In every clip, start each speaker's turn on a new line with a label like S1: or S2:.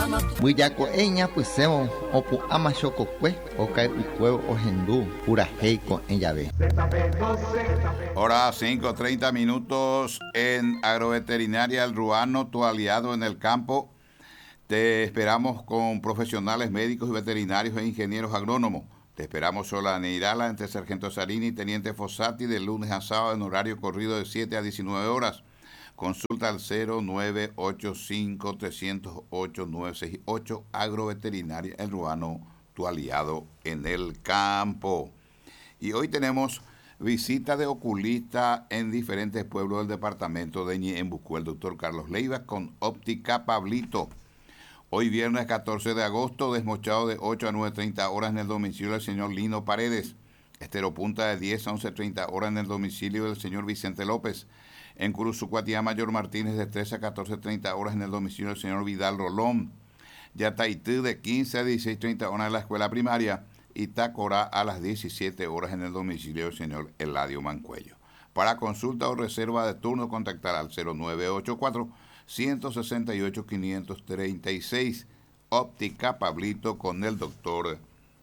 S1: Muyako eña puseo opu amachokokwe okai ukueo ojendu purajeiko en llave.
S2: Hora 5:30 minutos en Agroveterinaria El Ruano, tu aliado en el campo. Te esperamos con profesionales médicos y veterinarios e ingenieros agrónomos. Te esperamos sola Neirala entre Sargento Sarini y Teniente Fossati de lunes a sábado en horario corrido de 7 a 19 horas. Consulta al 0985-308-968. Agroveterinaria El Ruano, tu aliado en el campo. Y hoy tenemos visita de oculista en diferentes pueblos del departamento de Ñeembucú, el doctor Carlos Leiva con Óptica Pablito. Hoy viernes 14 de agosto, desmochado de 8 a 9:30 horas en el domicilio del señor Lino Paredes. Esteropunta de 10 a 11:30 horas en el domicilio del señor Vicente López. En Curuzucuatía Mayor Martínez de 13 a 14:30 horas en el domicilio del señor Vidal Rolón. Yataití de 15 a 16:30 horas en la escuela primaria. Y Tacorá a las 17 horas en el domicilio del señor Eladio Mancuello. Para consulta o reserva de turno, contactar al 0984-168-536. Óptica Pablito con el doctor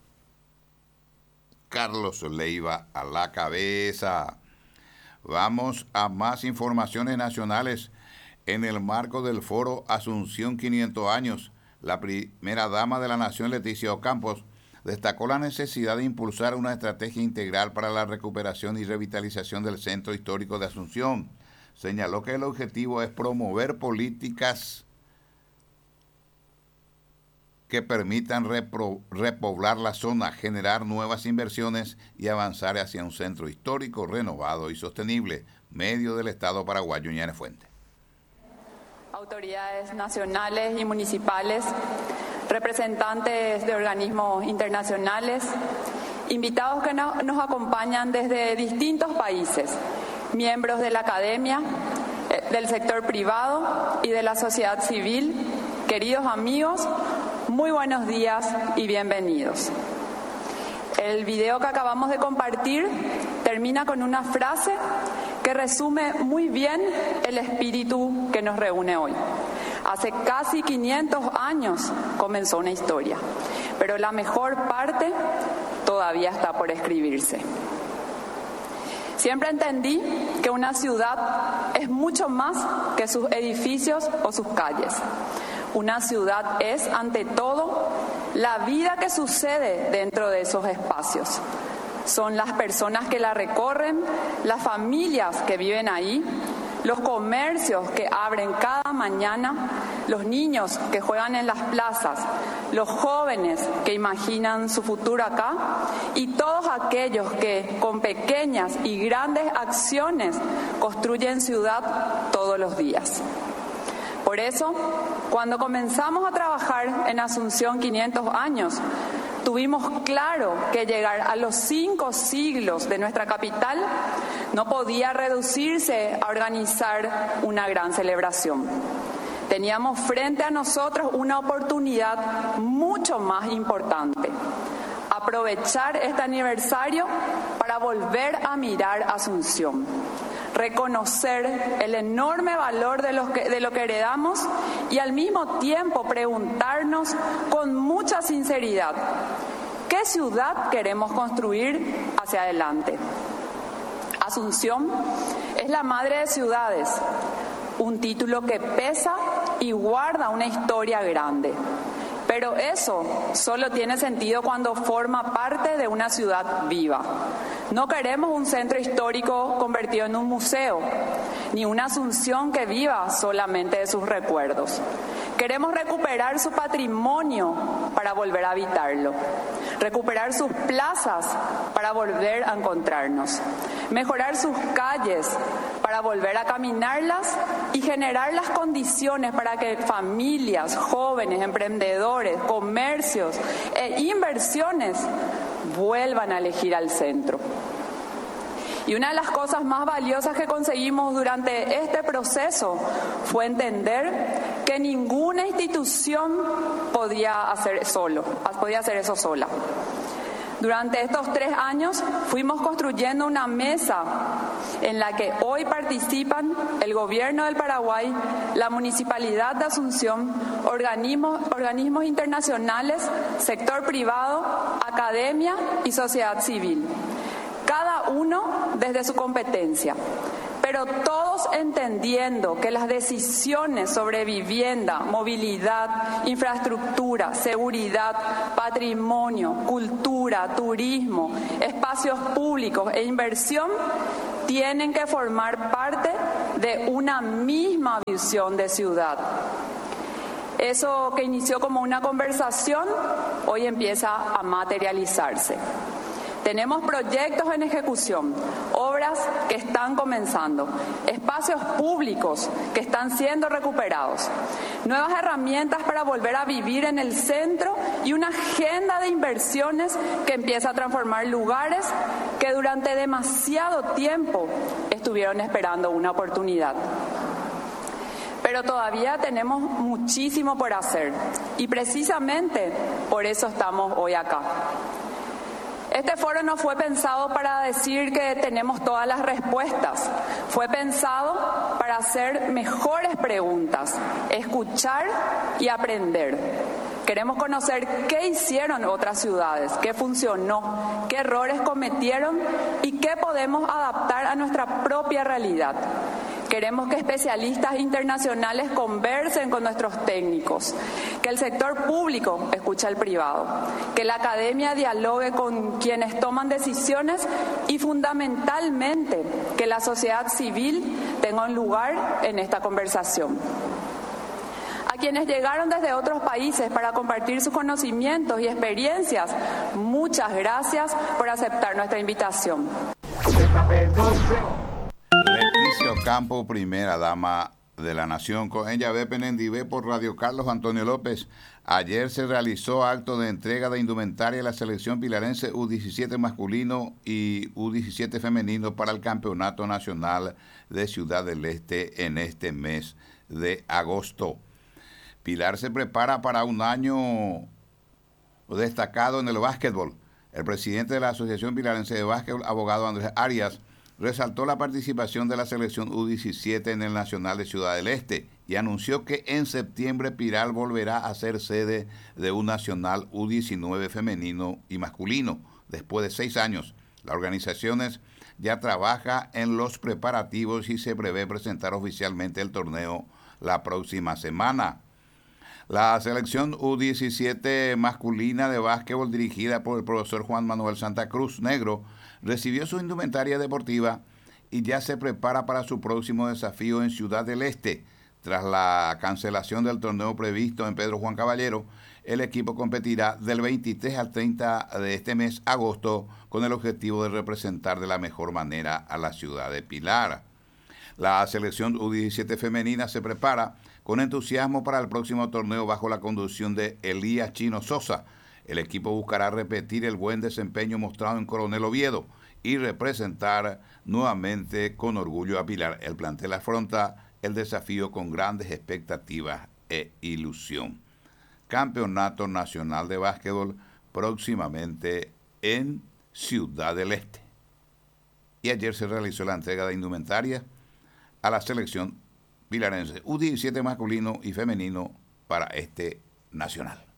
S2: Carlos Leiva a la cabeza. Vamos a más informaciones nacionales. En el marco del foro Asunción 500 años, la primera dama de la Nación, Leticia Ocampos, destacó la necesidad de impulsar una estrategia integral para la recuperación y revitalización del Centro Histórico de Asunción. Señaló que el objetivo es promover políticas que permitan repoblar la zona, generar nuevas inversiones y avanzar hacia un centro histórico renovado y sostenible. Medio del Estado paraguayo, Ñane Fuente.
S3: Autoridades nacionales y municipales, representantes de organismos internacionales, invitados que nos acompañan desde distintos países, miembros de la academia, del sector privado y de la sociedad civil, queridos amigos, muy buenos días y bienvenidos. El video que acabamos de compartir termina con una frase que resume muy bien el espíritu que nos reúne hoy. Hace casi 500 años comenzó una historia, pero la mejor parte todavía está por escribirse. Siempre entendí que una ciudad es mucho más que sus edificios o sus calles. Una ciudad es, ante todo, la vida que sucede dentro de esos espacios. Son las personas que la recorren, las familias que viven ahí, los comercios que abren cada mañana, los niños que juegan en las plazas, los jóvenes que imaginan su futuro acá y todos aquellos que con pequeñas y grandes acciones construyen ciudad todos los días. Por eso, cuando comenzamos a trabajar en Asunción 500 años, tuvimos claro que llegar a los 5 siglos de nuestra capital no podía reducirse a organizar una gran celebración. Teníamos frente a nosotros una oportunidad mucho más importante: aprovechar este aniversario para volver a mirar Asunción, reconocer el enorme valor de lo que heredamos y al mismo tiempo preguntarnos con mucha sinceridad: ¿qué ciudad queremos construir hacia adelante? Asunción es la madre de ciudades, un título que pesa y guarda una historia grande. Pero eso solo tiene sentido cuando forma parte de una ciudad viva. No queremos un centro histórico convertido en un museo, ni una Asunción que viva solamente de sus recuerdos. Queremos recuperar su patrimonio para volver a habitarlo, recuperar sus plazas para volver a encontrarnos, mejorar sus calles para volver a caminarlas y generar las condiciones para que familias, jóvenes, emprendedores, comercios e inversiones vuelvan a elegir al centro. Y una de las cosas más valiosas que conseguimos durante este proceso fue entender que ninguna institución podía hacer eso sola. Durante estos 3 años fuimos construyendo una mesa en la que hoy participan el Gobierno del Paraguay, la Municipalidad de Asunción, organismos internacionales, sector privado, academia y sociedad civil, cada uno desde su competencia, pero todos entendiendo que las decisiones sobre vivienda, movilidad, infraestructura, seguridad, patrimonio, cultura, turismo, espacios públicos e inversión tienen que formar parte de una misma visión de ciudad. Eso que inició como una conversación, hoy empieza a materializarse. Tenemos proyectos en ejecución, obras que están comenzando, espacios públicos que están siendo recuperados, nuevas herramientas para volver a vivir en el centro y una agenda de inversiones que empieza a transformar lugares que durante demasiado tiempo estuvieron esperando una oportunidad. Pero todavía tenemos muchísimo por hacer y precisamente por eso estamos hoy acá. Este foro no fue pensado para decir que tenemos todas las respuestas, fue pensado para hacer mejores preguntas, escuchar y aprender. Queremos conocer qué hicieron otras ciudades, qué funcionó, qué errores cometieron y qué podemos adaptar a nuestra propia realidad. Queremos que especialistas internacionales conversen con nuestros técnicos, que el sector público escuche al privado, que la academia dialogue con quienes toman decisiones y fundamentalmente que la sociedad civil tenga un lugar en esta conversación. A quienes llegaron desde otros países para compartir sus conocimientos y experiencias, muchas gracias por aceptar nuestra invitación.
S2: Leticia Ocampo, primera dama de la Nación, con ella ve Penendivé por Radio Carlos Antonio López. Ayer se realizó acto de entrega de indumentaria a la selección pilarense U17 masculino y U17 femenino para el Campeonato Nacional de Ciudad del Este en este mes de agosto. Pilar se prepara para un año destacado en el básquetbol. El presidente de la Asociación Pilarense de Básquetbol, abogado Andrés Arias, resaltó la participación de la selección U17 en el Nacional de Ciudad del Este y anunció que en septiembre Pilar volverá a ser sede de un Nacional U19 femenino y masculino. Después de 6 años, la organización ya trabaja en los preparativos y se prevé presentar oficialmente el torneo la próxima semana. La selección U17 masculina de básquetbol, dirigida por el profesor Juan Manuel Santa Cruz Negro, recibió su indumentaria deportiva y ya se prepara para su próximo desafío en Ciudad del Este. Tras la cancelación del torneo previsto en Pedro Juan Caballero, el equipo competirá del 23 al 30 de este mes, agosto, con el objetivo de representar de la mejor manera a la ciudad de Pilar. La selección U17 femenina se prepara con entusiasmo para el próximo torneo bajo la conducción de Elías Chino Sosa. El equipo buscará repetir el buen desempeño mostrado en Coronel Oviedo y representar nuevamente con orgullo a Pilar. El plantel afronta el desafío con grandes expectativas e ilusión. Campeonato Nacional de Básquetbol próximamente en Ciudad del Este. Y ayer se realizó la entrega de indumentaria a la selección pilarense U17 masculino y femenino para este nacional.